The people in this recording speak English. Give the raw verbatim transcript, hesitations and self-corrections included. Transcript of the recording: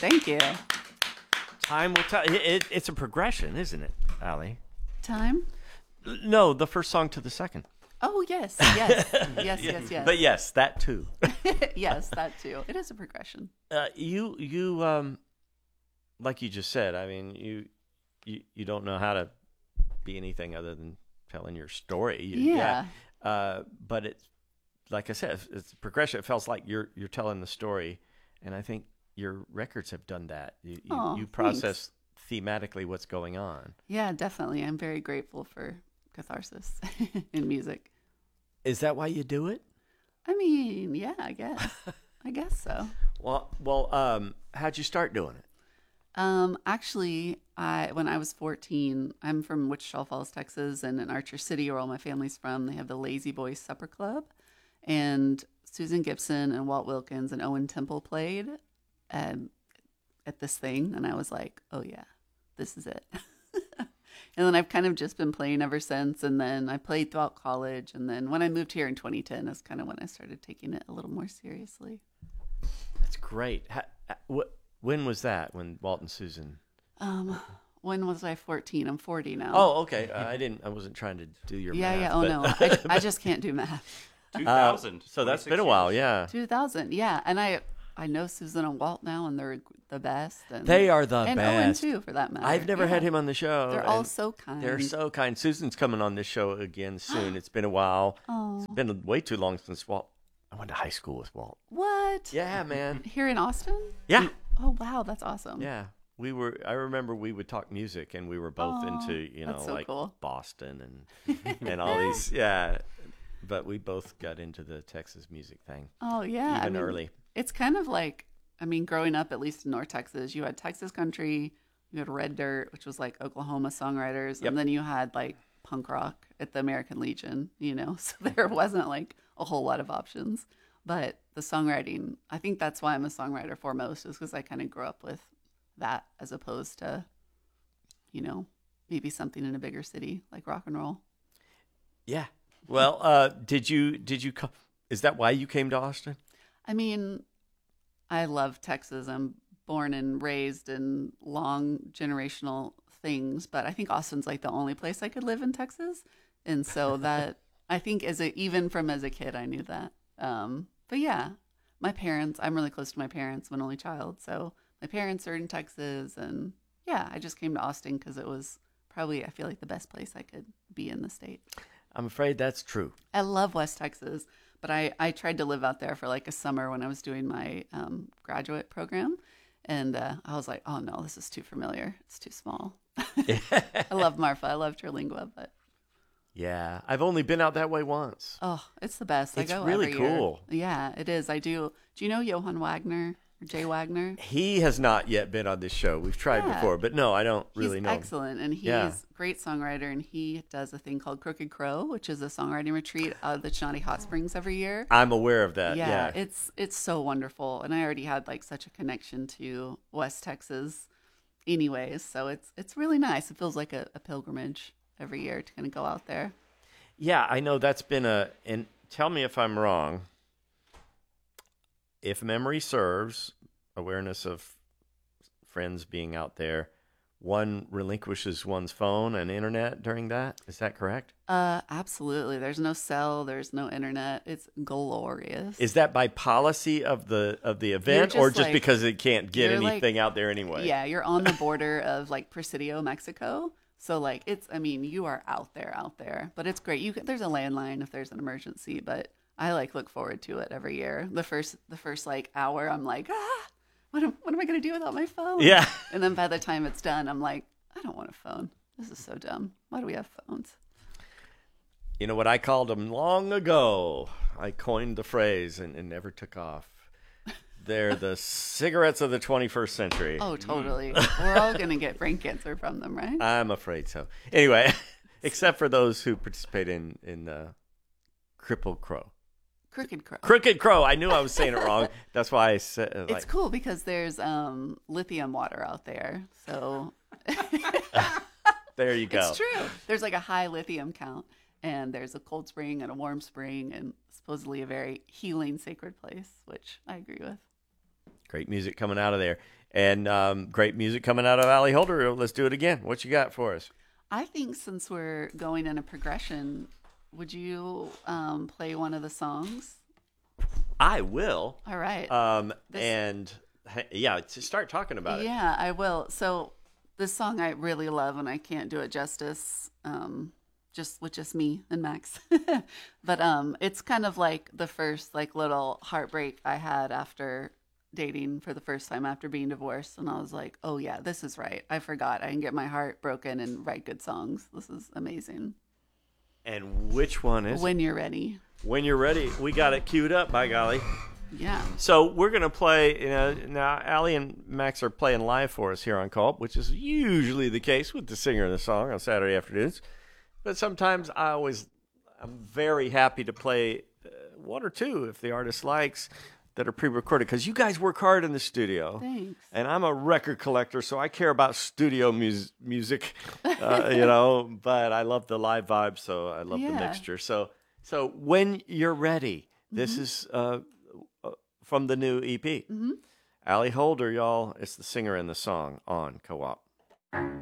Thank you. Time will tell. It, it, it's a progression, isn't it, Allie? Time? No, the first song to the second. Oh, yes. Yes. Yes, yes, yes. But yes, that too. Yes, that too. It is a progression. Uh, you, you, um, like you just said, I mean, you, you, you don't know how to be anything other than telling your story. You, Yeah. yeah. Uh, but it's, like I said, it's a progression. It feels like you're you're telling the story, and I think your records have done that. You you, Oh, you process thematically what's going on. Yeah, definitely. I'm very grateful for catharsis in music. Is that why you do it? I mean, yeah, I guess. I guess so. Well, well, um, how'd you start doing it? Um, actually, I when I was fourteen, I'm from Wichita Falls, Texas, and in Archer City, where all my family's from, they have the Lazy Boy Supper Club, and Susan Gibson and Walt Wilkins and Owen Temple played um, at this thing, and I was like, oh yeah, this is it. And then I've kind of just been playing ever since. And then I played throughout college. And then when I moved here in twenty ten is kind of when I started taking it a little more seriously. That's great. How, wh- when was that? When Walt and Susan? Um, when was I fourteen? I'm forty now. Oh, okay. Uh, I didn't. I wasn't trying to do your yeah, math. yeah. Oh but- no, I, I just can't do math. two thousand. Uh, so that's twenty-six been a while. years. Yeah. two thousand, yeah. And I I know Susan and Walt now, and they're the best. And, They are the and best. Owen too, for that matter. I've never Yeah. had him on the show. They're all and so kind. They're so kind. Susan's coming on this show again soon. It's been a while. Oh, It's been way too long since Walt. I went to high school with Walt. what? Yeah, man. Here in Austin? Yeah. Oh wow, that's awesome. Yeah. We were. I remember we would talk music, and we were both Aw, into you know that's so like cool. Boston and and all these. Yeah. But we both got into the Texas music thing Oh yeah. I even mean, early. It's kind of like, I mean, growing up, at least in North Texas, you had Texas country, you had Red Dirt, which was like Oklahoma songwriters, Yep. and then you had like punk rock at the American Legion, you know, so there wasn't like a whole lot of options. But the songwriting, I think that's why I'm a songwriter foremost, is because I kind of grew up with that as opposed to, you know, maybe something in a bigger city like rock and roll. Yeah. Well, uh, did you did you come? Is that why you came to Austin? I mean, I love Texas. I'm born and raised in long generational things, but I think Austin's like the only place I could live in Texas. And so that, I think as a, even from as a kid, I knew that. Um, but yeah, my parents, I'm really close to my parents. I'm an only child. So my parents are in Texas, and yeah, I just came to Austin because it was probably, I feel like, the best place I could be in the state. I'm afraid that's true. I love West Texas, but I, I tried to live out there for like a summer when I was doing my um, graduate program. And uh, I was like, oh no, this is too familiar. It's too small. I love Marfa. I love Terlingua, but Yeah, I've only been out that way once. oh, it's the best. It's I go really every year. cool. Yeah, it is. I do. Do you know Johann Wagner or Jay Wagner? He has not yet been on this show. We've tried Yeah. before, but no, I don't really he's know. excellent, and he's Yeah. a great songwriter, and he does a thing called Crooked Crow, which is a songwriting retreat out of the Chinati Hot Springs every year. I'm aware of that. yeah, Yeah. it's it's so wonderful, and I already had like such a connection to West Texas, anyways. So it's it's really nice. It feels like a, a pilgrimage every year to kind of go out there. Yeah, I know that's been a. And tell me if I'm wrong. If memory serves, awareness of friends being out there, one relinquishes one's phone and internet during that. Is that correct? Uh, absolutely. There's no cell. There's no internet. It's glorious. Is that by policy of the of the event, just or just like- because it can't get you're like- anything out there anyway? Yeah, you're on the border of like Presidio, Mexico. So like it's, I mean, you are out there, out there. But it's great. You can, there's a landline if there's an emergency. But I like look forward to it every year. The first the first like hour, I'm like, ah, what am, what am I gonna do without my phone? Yeah. And then by the time it's done, I'm like, I don't want a phone. This is so dumb. Why do we have phones? You know what I called them long ago? I coined the phrase and it never took off. They're the cigarettes of the twenty-first century. Oh, totally. We're all gonna get brain cancer from them, right? I'm afraid so. Anyway, except for those who participate in in uh, Crippled Crow. Crooked Crow. Crooked Crow. I knew I was saying it wrong. That's why I said uh, like, It's cool because there's um, lithium water out there. So there you go. it's true. There's like a high lithium count, and there's a cold spring and a warm spring, and supposedly a very healing, sacred place, which I agree with. Great music coming out of there. And um, great music coming out of Allie Holder. Let's do it again. What you got for us? I think since we're going in a progression, would you um, play one of the songs? I will. All right. Um, This- and yeah, to start talking about it. Yeah, I will. So this song I really love, and I can't do it justice, um, just with just me and Max. But um, it's kind of like the first like little heartbreak I had after dating for the first time after being divorced, and I was like, oh yeah, this is right. I forgot I can get my heart broken and write good songs. This is amazing. And which one is When you're ready. When you're ready? We got it queued up, by golly. Yeah. So we're going to play, you know, now Allie and Max are playing live for us here on Co-op, which is usually the case with the singer of the song on Saturday afternoons. But sometimes I always, I'm very happy to play uh, one or two if the artist likes that are pre-recorded, because you guys work hard in the studio. Thanks. And I'm a record collector, so I care about studio mus- music, uh, you know, but I love the live vibe, so I love the Yeah. mixture. So, so when you're ready, this Mm-hmm. is uh, uh, from the new E P. Mm-hmm. Allie Holder, y'all, is the singer in the song on Co-op.